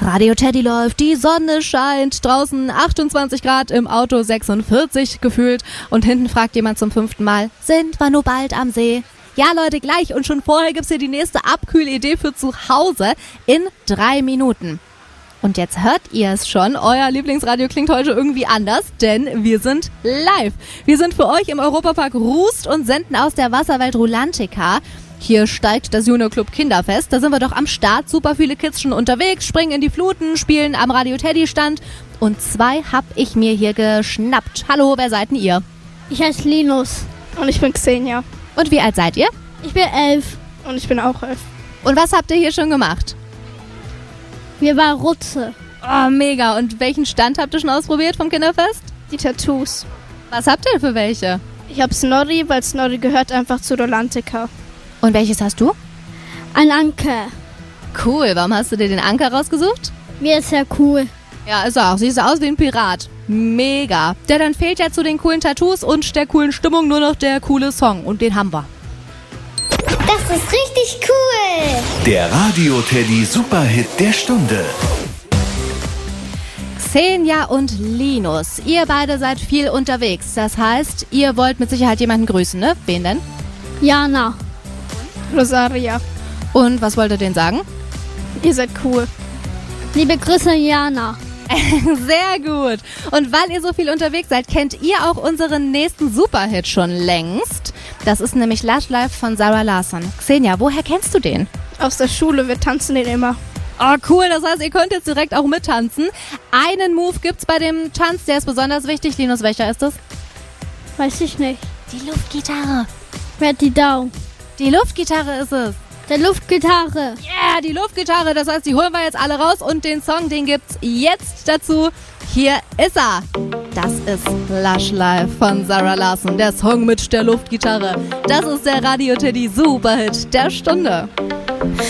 Radio Teddy läuft, die Sonne scheint, draußen 28 Grad, im Auto 46 gefühlt und hinten fragt jemand zum 5. Mal, sind wir nur bald am See? Ja Leute, gleich und schon vorher gibt's hier die nächste Abkühlidee für zu Hause in 3 Minuten. Und jetzt hört ihr es schon, euer Lieblingsradio klingt heute irgendwie anders, denn wir sind live. Wir sind für euch im Europapark Rust und senden aus der Wasserwelt Rulantica. Hier steigt das Junior Club Kinderfest, da sind wir doch am Start, super viele Kids schon unterwegs, springen in die Fluten, spielen am Radio Teddy Stand und 2 hab ich mir hier geschnappt. Hallo, wer seid denn ihr? Ich heiße Linus. Und ich bin Xenia. Und wie alt seid ihr? Ich bin 11. Und ich bin auch 11. Und was habt ihr hier schon gemacht? Wir waren Rutze. Oh, mega. Und welchen Stand habt ihr schon ausprobiert vom Kinderfest? Die Tattoos. Was habt ihr für welche? Ich hab Snorri, weil Snorri gehört einfach zu Rulantica. Und welches hast du? Ein Anker. Cool, warum hast du dir den Anker rausgesucht? Mir ist ja cool. Ja, ist auch. Siehst aus wie ein Pirat. Mega. Ja, dann fehlt ja zu den coolen Tattoos und der coolen Stimmung nur noch der coole Song. Und den haben wir. Das ist richtig cool. Der Radio Teddy Superhit der Stunde. Xenia und Linus, ihr beide seid viel unterwegs. Das heißt, ihr wollt mit Sicherheit jemanden grüßen, ne? Wen denn? Jana. Rosaria. Und was wollt ihr denen sagen? Ihr seid cool. Liebe Grüße, Jana. Sehr gut. Und weil ihr so viel unterwegs seid, kennt ihr auch unseren nächsten Superhit schon längst. Das ist nämlich Lush Life von Zara Larsson. Xenia, woher kennst du den? Aus der Schule, wir tanzen den immer. Oh, cool. Das heißt, ihr könnt jetzt direkt auch mittanzen. Einen Move gibt's bei dem Tanz, der ist besonders wichtig. Linus, welcher ist das? Weiß ich nicht. Die Luftgitarre. Wer hat die Daumen? Die Luftgitarre ist es. Der Luftgitarre. Yeah, die Luftgitarre. Das heißt, die holen wir jetzt alle raus und den Song, den gibt's jetzt dazu. Hier ist er. Das ist Lush Life von Zara Larsson. Der Song mit der Luftgitarre. Das ist der Radio Teddy Superhit der Stunde.